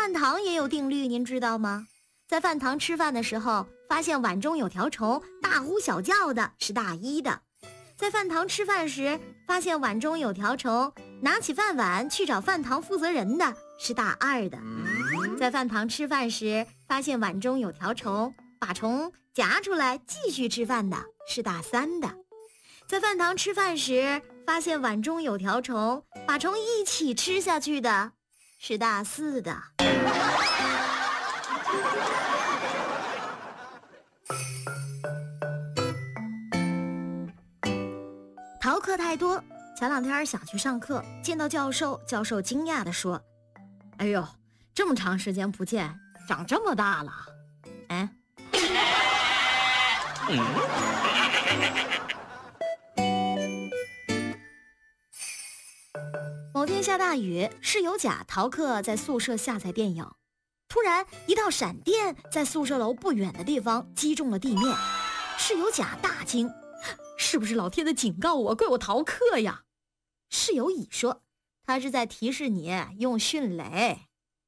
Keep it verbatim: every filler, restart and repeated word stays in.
饭堂也有定律，您知道吗？在饭堂吃饭的时候，发现碗中有条虫，大呼小叫的是大一的；在饭堂吃饭时，发现碗中有条虫，拿起饭碗去找饭堂负责人的是大二的；在饭堂吃饭时，发现碗中有条虫，把虫夹出来继续吃饭的是大三的；在饭堂吃饭时，发现碗中有条虫，把虫一起吃下去的是大四的。逃课太多，前两天想去上课，见到教授，教授惊讶地说：“哎呦，这么长时间不见，长这么大了。”哎，某天下大雨，室友甲逃课在宿舍下载电影，突然一道闪电在宿舍楼不远的地方击中了地面，室友甲大惊，是不是老天的警告我，怪我逃课呀？室友乙说，他是在提示你用迅雷。